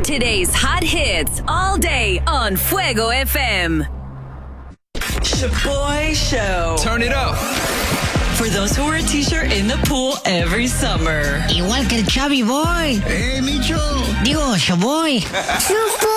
Today's hot hits all day on Fuego FM. Shaboy Show. Turn it up. For those who wear a t-shirt in the pool every summer. Igual que el Chubby Boy. Micho. Digo, Shaboy.